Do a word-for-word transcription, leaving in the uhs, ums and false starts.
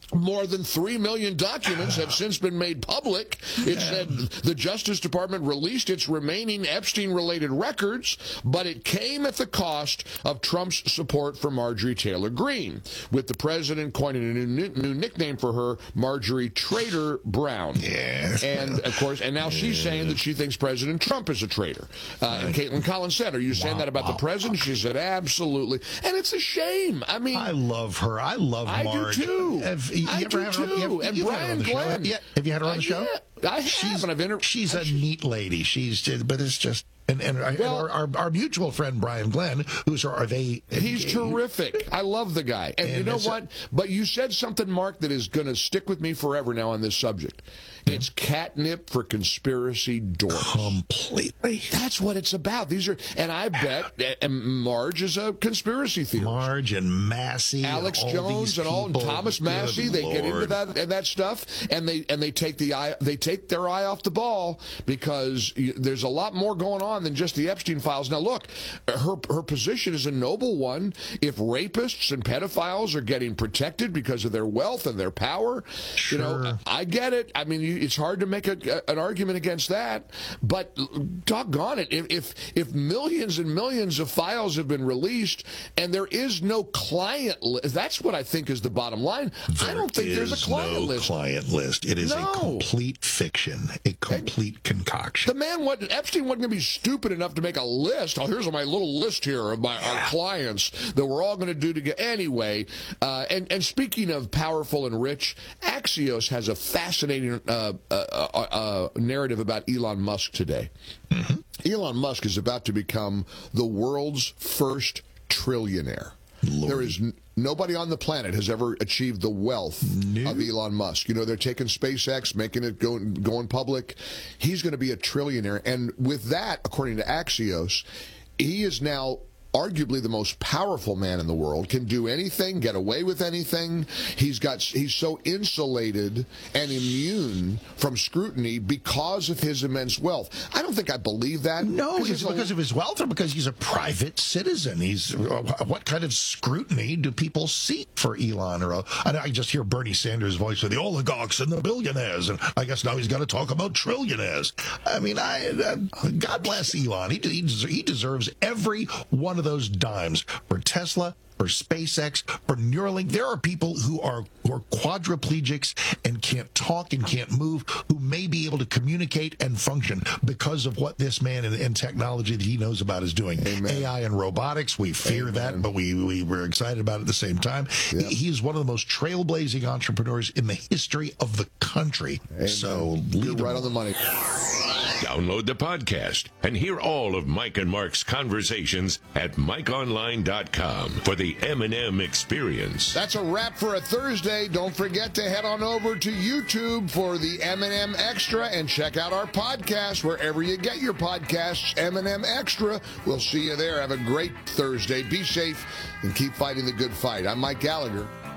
More than three million documents have since been made public. It said the Justice Department released its remaining Epstein-related records, but it came at the cost of Trump's support for Marjorie Taylor Greene, with the president coining a new, new nickname for her, Marjorie Traitor Brown. Yes. And, of course, and now she's saying that she thinks President Trump is a traitor. Uh, and Caitlin Collins said, are you saying wow, that about wow, the president? wow. She said, absolutely. And it's a shame. I mean, I love her. I love I Marge. do, too. Have, you I ever do had her, too. you have, And you've Brian had her on the Glenn. show? Yeah. Have you had her on Uh, the show? Yeah, I have. She's, and I've inter- she's a I, neat lady. She's just, but it's just, and, and, well, and our, our, our mutual friend Brian Glenn, who's are they? He's terrific. I love the guy. And, and you know what? A, but you said something, Mark, that is going to stick with me forever now on this subject. It's catnip for conspiracy dorks. Completely. That's what it's about. These are, and I bet and Marge is a conspiracy theorist. Marge and Massey, Alex and all Jones, these and all and people. Thomas Massey. Good They Lord. get into that and that stuff, and they and they take the eye, they take their eye off the ball because there's a lot more going on than just the Epstein files. Now, look, her her position is a noble one. If rapists and pedophiles are getting protected because of their wealth and their power, sure. you know, I get it. I mean, it's hard to make a, an argument against that, but doggone it, if, if if millions and millions of files have been released and there is no client list, that's what I think is the bottom line. There I don't think there's a client no list. client list. It is No. a complete fiction, a complete The concoction. man, what Epstein wasn't going to be stupid enough to make a list. Oh, here's my little list here of my our clients that we're all going to do together. Anyway, uh, and and speaking of powerful and rich, Axios has a fascinating uh, uh, uh, uh, narrative about Elon Musk today. Mm-hmm. Elon Musk is about to become the world's first trillionaire. Lord. There is n- nobody on the planet has ever achieved the wealth No. of Elon Musk. You know, they're taking SpaceX, making it go going public. He's going to be a trillionaire, and with that, according to Axios, he is now arguably the most powerful man in the world, can do anything, get away with anything. He's got he's so insulated and immune from scrutiny because of his immense wealth. I don't think I believe that. No, is it's it a- because of his wealth or because he's a private citizen? He's uh, what kind of scrutiny do people seek for Elon? Or uh, and I just hear Bernie Sanders' voice with the oligarchs and the billionaires, and I guess now he's got to talk about trillionaires. I mean, I uh, God bless Elon. He he, des- he deserves every one of those dimes for Tesla, for SpaceX, for Neuralink. There are people who are who are quadriplegics and can't talk and can't move, who may be able to communicate and function because of what this man and, and technology that he knows about is doing. Amen. A I and robotics, we fear Amen. that, but we, we we're excited about it at the same time. Yep. He, he is one of the most trailblazing entrepreneurs in the history of the country. Amen. So You're leave him right on the money. Download the podcast and hear all of Mike and Mark's conversations at mike online dot com for the M and M experience. That's a wrap for a Thursday. Don't forget to head on over to YouTube for the M and M Extra and check out our podcast wherever you get your podcasts, M and M Extra. We'll see you there. Have a great Thursday. Be safe and keep fighting the good fight. I'm Mike Gallagher.